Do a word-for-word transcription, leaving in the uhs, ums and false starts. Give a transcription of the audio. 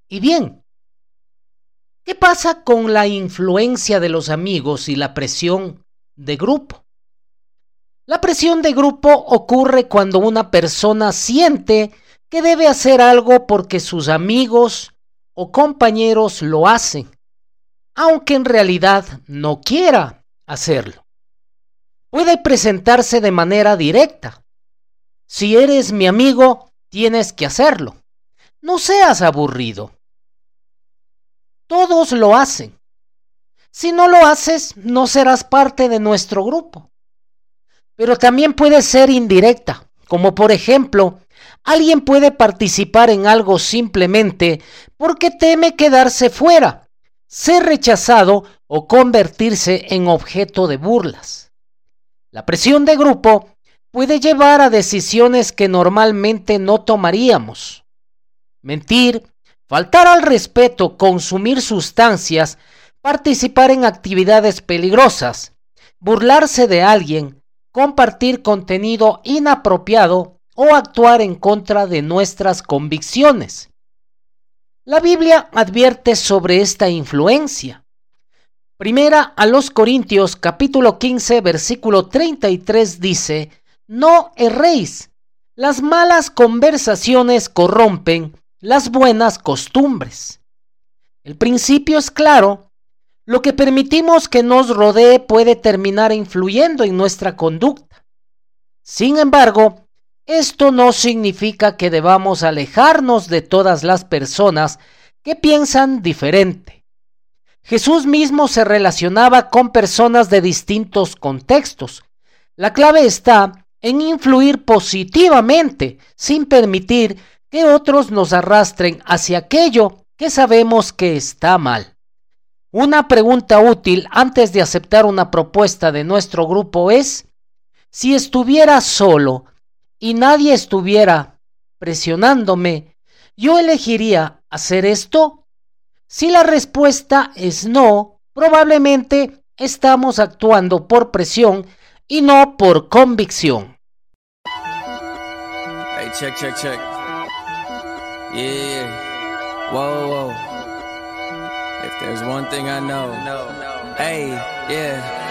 Y bien, ¿qué pasa con la influencia de los amigos y la presión de grupo? La presión de grupo ocurre cuando una persona siente que debe hacer algo porque sus amigos o compañeros lo hacen, aunque en realidad no quiera hacerlo. Puede presentarse de manera directa. Si eres mi amigo, tienes que hacerlo. No seas aburrido. Todos lo hacen. Si no lo haces, no serás parte de nuestro grupo. Pero también puede ser indirecta, como por ejemplo, alguien puede participar en algo simplemente porque teme quedarse fuera, ser rechazado o convertirse en objeto de burlas. La presión de grupo puede llevar a decisiones que normalmente no tomaríamos. Mentir, faltar al respeto, consumir sustancias, participar en actividades peligrosas, burlarse de alguien, compartir contenido inapropiado o actuar en contra de nuestras convicciones. La Biblia advierte sobre esta influencia. Primera a los Corintios capítulo quince versículo treinta y tres dice: no erréis, las malas conversaciones corrompen las buenas costumbres. El principio es claro. Lo que permitimos que nos rodee puede terminar influyendo en nuestra conducta. Sin embargo, esto no significa que debamos alejarnos de todas las personas que piensan diferente. Jesús mismo se relacionaba con personas de distintos contextos. La clave está en influir positivamente, sin permitir que otros nos arrastren hacia aquello que sabemos que está mal. Una pregunta útil antes de aceptar una propuesta de nuestro grupo es: si estuviera solo y nadie estuviera presionándome, ¿yo elegiría hacer esto? Si la respuesta es no, probablemente estamos actuando por presión y no por convicción. Hey, check, check, check. Yeah. Whoa, whoa. If there's one thing I know, no, no. Hey, yeah.